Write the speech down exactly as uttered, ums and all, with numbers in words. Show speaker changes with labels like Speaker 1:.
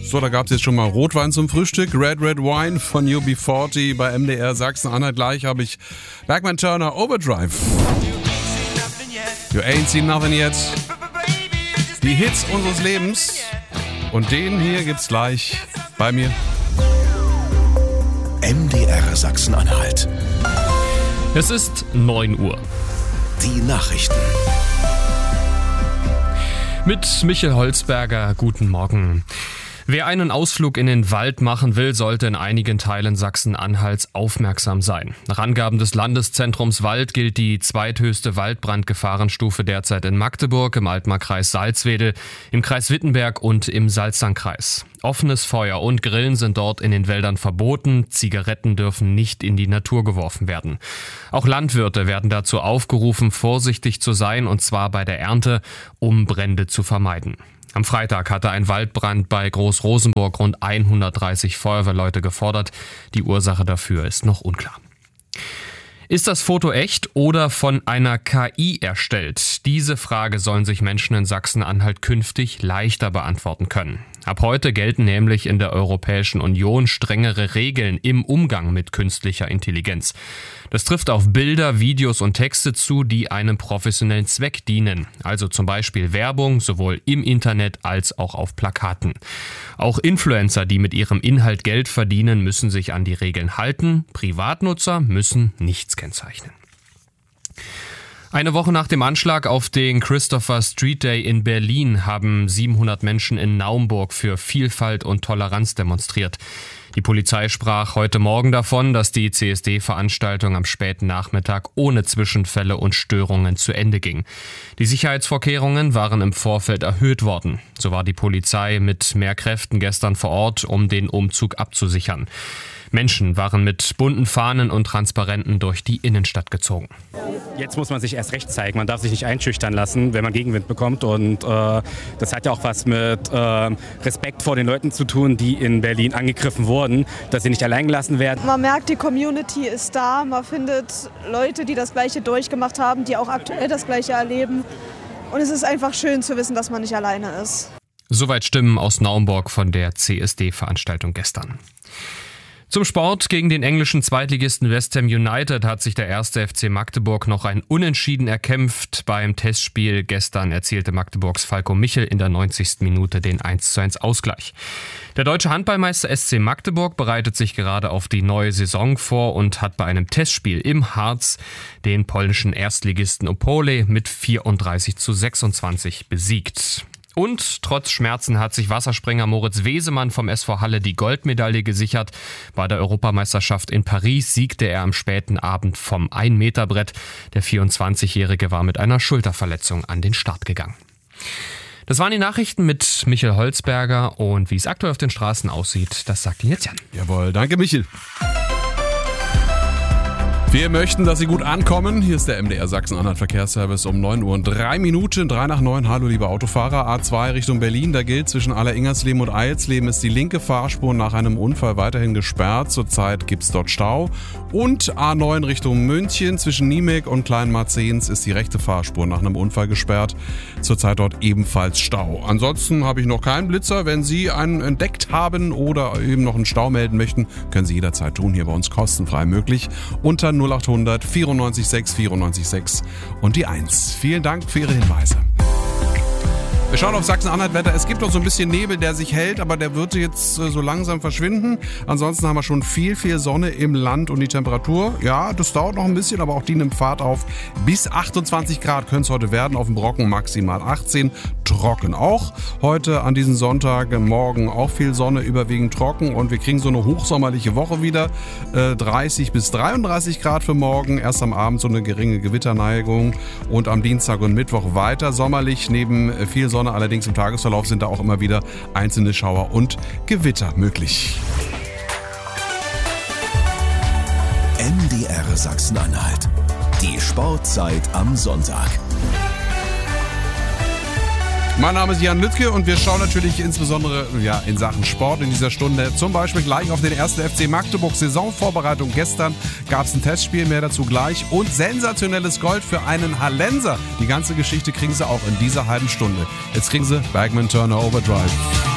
Speaker 1: So, da gab es jetzt schon mal Rotwein zum Frühstück. Red Red Wine von U B vierzig bei M D R Sachsen-Anhalt. Gleich habe ich Bergman Turner Overdrive. You ain't seen nothing yet. Die Hits unseres Lebens. Und den hier gibt's gleich bei mir.
Speaker 2: M D R Sachsen-Anhalt.
Speaker 3: Es ist neun Uhr.
Speaker 2: Die Nachrichten.
Speaker 3: Mit Michael Holzberger, guten Morgen. Wer einen Ausflug in den Wald machen will, sollte in einigen Teilen Sachsen-Anhalts aufmerksam sein. Nach Angaben des Landeszentrums Wald gilt die zweithöchste Waldbrandgefahrenstufe derzeit in Magdeburg, im Altmark-Kreis Salzwedel, im Kreis Wittenberg und im Salzangkreis. Offenes Feuer und Grillen sind dort in den Wäldern verboten. Zigaretten dürfen nicht in die Natur geworfen werden. Auch Landwirte werden dazu aufgerufen, vorsichtig zu sein, und zwar bei der Ernte, um Brände zu vermeiden. Am Freitag hatte ein Waldbrand bei Groß-Rosenburg rund hundertdreißig Feuerwehrleute gefordert. Die Ursache dafür ist noch unklar. Ist das Foto echt oder von einer K I erstellt? Diese Frage sollen sich Menschen in Sachsen-Anhalt künftig leichter beantworten können. Ab heute gelten nämlich in der Europäischen Union strengere Regeln im Umgang mit künstlicher Intelligenz. Das trifft auf Bilder, Videos und Texte zu, die einem professionellen Zweck dienen. Also zum Beispiel Werbung, sowohl im Internet als auch auf Plakaten. Auch Influencer, die mit ihrem Inhalt Geld verdienen, müssen sich an die Regeln halten. Privatnutzer müssen nichts kennzeichnen. Eine Woche nach dem Anschlag auf den Christopher Street Day in Berlin haben siebenhundert Menschen in Naumburg für Vielfalt und Toleranz demonstriert. Die Polizei sprach heute Morgen davon, dass die C S D-Veranstaltung am späten Nachmittag ohne Zwischenfälle und Störungen zu Ende ging. Die Sicherheitsvorkehrungen waren im Vorfeld erhöht worden. So war die Polizei mit mehr Kräften gestern vor Ort, um den Umzug abzusichern. Menschen waren mit bunten Fahnen und Transparenten durch die Innenstadt gezogen.
Speaker 4: Jetzt muss man sich erst recht zeigen. Man darf sich nicht einschüchtern lassen, wenn man Gegenwind bekommt. Und äh, das hat ja auch was mit äh, Respekt vor den Leuten zu tun, die in Berlin angegriffen wurden, dass sie nicht allein gelassen werden.
Speaker 5: Man merkt, die Community ist da. Man findet Leute, die das Gleiche durchgemacht haben, die auch aktuell das Gleiche erleben. Und es ist einfach schön zu wissen, dass man nicht alleine ist.
Speaker 3: Soweit Stimmen aus Naumburg von der C S D-Veranstaltung gestern. Zum Sport: Gegen den englischen Zweitligisten West Ham United hat sich der erste F C Magdeburg noch ein Unentschieden erkämpft. Beim Testspiel gestern erzielte Magdeburgs Falco Michel in der neunzigsten Minute den eins zu eins Ausgleich. Der deutsche Handballmeister S C Magdeburg bereitet sich gerade auf die neue Saison vor und hat bei einem Testspiel im Harz den polnischen Erstligisten Opole mit vierunddreißig zu sechsundzwanzig besiegt. Und trotz Schmerzen hat sich Wasserspringer Moritz Wesemann vom S V Halle die Goldmedaille gesichert. Bei der Europameisterschaft in Paris siegte er am späten Abend vom ein-Meter-Brett. Der vierundzwanzigjährige war mit einer Schulterverletzung an den Start gegangen. Das waren die Nachrichten mit Michael Holzberger, und wie es aktuell auf den Straßen aussieht, das sagt Ihnen jetzt Jan.
Speaker 1: Jawohl, danke Michael. Wir möchten, dass Sie gut ankommen. Hier ist der M D R Sachsen-Anhalt Verkehrsservice um neun Uhr und drei Minuten. drei nach neun. Hallo liebe Autofahrer. A zwei Richtung Berlin. Da gilt, zwischen Aller-Ingersleben und Eilsleben ist die linke Fahrspur nach einem Unfall weiterhin gesperrt. Zurzeit gibt's dort Stau. Und A neun Richtung München. Zwischen Niemek und Kleinmarzens ist die rechte Fahrspur nach einem Unfall gesperrt. Zurzeit dort ebenfalls Stau. Ansonsten habe ich noch keinen Blitzer. Wenn Sie einen entdeckt haben oder eben noch einen Stau melden möchten, können Sie jederzeit tun. Hier bei uns kostenfrei möglich. Unter null achthundert vierundneunzig sechs vierundneunzig sechs und die eins. Vielen Dank für Ihre Hinweise. Wir schauen auf Sachsen-Anhalt-Wetter. Es gibt noch so ein bisschen Nebel, der sich hält, aber der wird jetzt so langsam verschwinden. Ansonsten haben wir schon viel, viel Sonne im Land, und die Temperatur, ja, das dauert noch ein bisschen, aber auch die nimmt Fahrt auf. Bis achtundzwanzig Grad können es heute werden, auf dem Brocken maximal achtzehn, trocken auch. Heute an diesem Sonntag, morgen auch viel Sonne, überwiegend trocken, und wir kriegen so eine hochsommerliche Woche wieder. Äh, dreißig bis dreiunddreißig Grad für morgen, erst am Abend so eine geringe Gewitterneigung, und am Dienstag und Mittwoch weiter sommerlich, neben viel Sonne. Allerdings im Tagesverlauf sind da auch immer wieder einzelne Schauer und Gewitter möglich.
Speaker 2: M D R Sachsen-Anhalt. Die Sportzeit am Sonntag.
Speaker 1: Mein Name ist Jan Lüttke, und wir schauen natürlich insbesondere ja, in Sachen Sport in dieser Stunde zum Beispiel gleich auf den ersten F C Magdeburg. Saisonvorbereitung gestern, gab es ein Testspiel, mehr dazu gleich, und sensationelles Gold für einen Hallenser. Die ganze Geschichte kriegen Sie auch in dieser halben Stunde. Jetzt kriegen Sie Bergman Turner Overdrive.